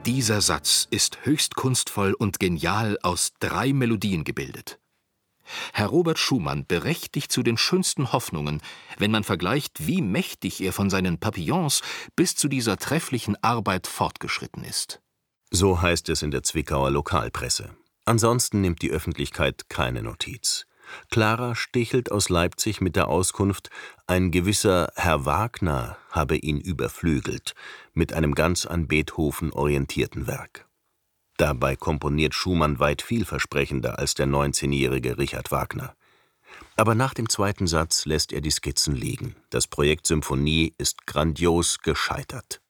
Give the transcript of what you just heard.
Dieser Satz ist höchst kunstvoll und genial aus 3 Melodien gebildet. Herr Robert Schumann berechtigt zu den schönsten Hoffnungen, wenn man vergleicht, wie mächtig er von seinen Papillons bis zu dieser trefflichen Arbeit fortgeschritten ist. So heißt es in der Zwickauer Lokalpresse. Ansonsten nimmt die Öffentlichkeit keine Notiz. Clara stichelt aus Leipzig mit der Auskunft, ein gewisser Herr Wagner habe ihn überflügelt, mit einem ganz an Beethoven orientierten Werk. Dabei komponiert Schumann weit vielversprechender als der 19-jährige Richard Wagner. Aber nach dem 2. Satz lässt er die Skizzen liegen. Das Projekt Symphonie ist grandios gescheitert.